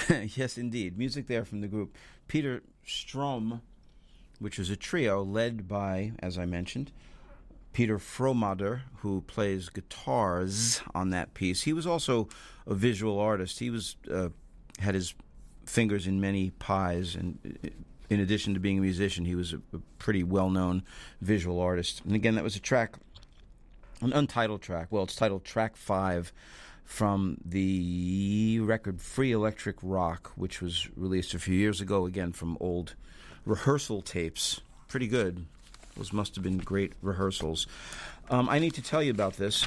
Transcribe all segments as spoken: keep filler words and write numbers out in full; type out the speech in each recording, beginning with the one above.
Yes, indeed. Music there from the group Peter Strom, which is a trio led by, as I mentioned, Peter Fromader, who plays guitars on that piece. He was also a visual artist. He was uh, had his fingers in many pies, and in addition to being a musician, he was a, a pretty well-known visual artist. And again, that was a track, an untitled track. Well, it's titled Track five from the record Free Electric Rock, which was released a few years ago, again, from old rehearsal tapes. Pretty good. Those must have been great rehearsals. Um, I need to tell you about this.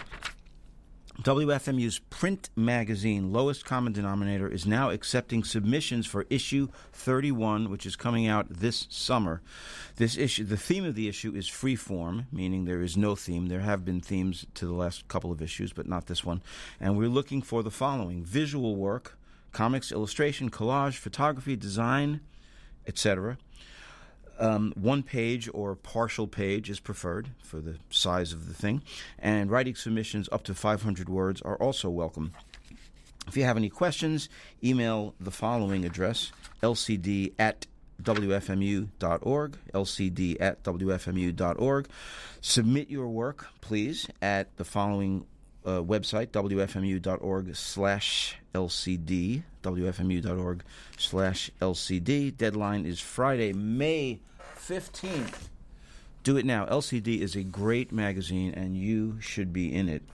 W F M U's print magazine, Lowest Common Denominator, is now accepting submissions for issue thirty-one, which is coming out this summer. This issue, the theme of the issue is freeform, meaning there is no theme. There have been themes to the last couple of issues, but not this one. And we're looking for the following: visual work, comics, illustration, collage, photography, design, et cetera. Um, one page or partial page is preferred for the size of the thing, and writing submissions up to five hundred words are also welcome. If you have any questions, email the following address: l c d at w f m u dot org, l c d at w f m u dot org. Submit your work, please, at the following uh, website, w f m u dot org slash l c d, w f m u dot org slash l c d. Deadline is Friday, May fifteenth. Do it now. L C D is a great magazine, and you should be in it.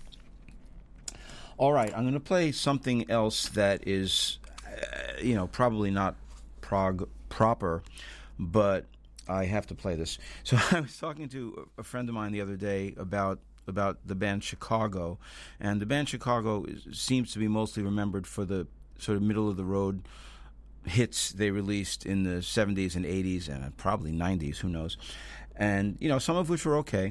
All right, I'm going to play something else that is, uh, you know, probably not prog proper, but I have to play this. So I was talking to a friend of mine the other day about about the band Chicago, and the band Chicago is, seems to be mostly remembered for the sort of middle-of-the-road hits they released in the seventies and eighties and probably nineties, who knows. And, you know, some of which were okay,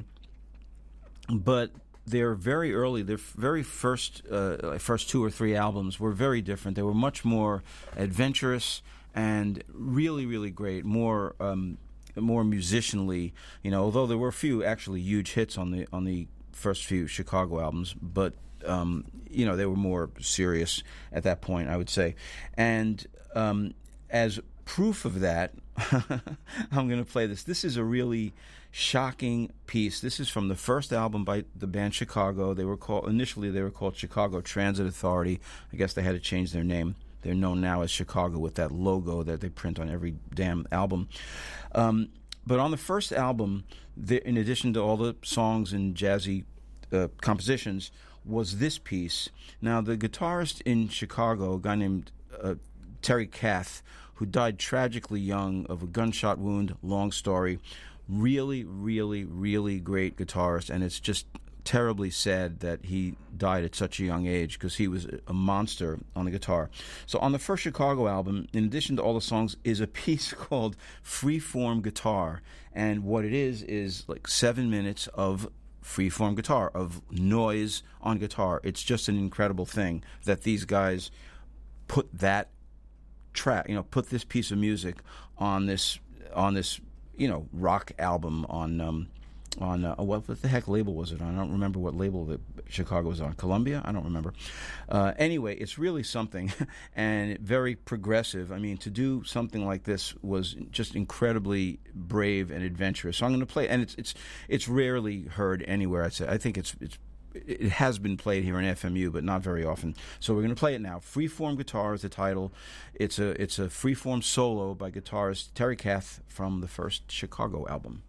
but their very early, their very first uh, first two or three albums were very different. They were much more adventurous and really, really great, more um, more musicianly, you know, although there were a few actually huge hits on the on the first few Chicago albums, but um, you know, they were more serious at that point, I would say. And um, as proof of that, I'm going to play this. This is a really shocking piece. This is from the first album by the band Chicago. They were called initially they were called Chicago Transit Authority. I guess they had to change their name. They're known now as Chicago with that logo that they print on every damn album. Um, but on the first album, there, in addition to all the songs and jazzy uh, compositions, was this piece. Now, the guitarist in Chicago, a guy named uh, Terry Kath, who died tragically young of a gunshot wound, long story, really, really, really great guitarist, and it's just terribly sad that he died at such a young age because he was a monster on the guitar. So on the first Chicago album, in addition to all the songs, is a piece called Freeform Guitar, and what it is is like seven minutes of freeform guitar, of noise on guitar. It's just an incredible thing that these guys put that track, you know, put this piece of music on this, on this, you know, rock album on, um, on uh, what, what the heck label was it on? I don't remember what label that Chicago was on. Columbia? I don't remember. Uh, anyway, it's really something, and very progressive. I mean, to do something like this was just incredibly brave and adventurous. So I'm going to play, and it's it's it's rarely heard anywhere. I'd say I think it's it's it has been played here in F M U, but not very often. So we're going to play it now. Freeform Guitar is the title. It's a it's a freeform solo by guitarist Terry Kath from the first Chicago album.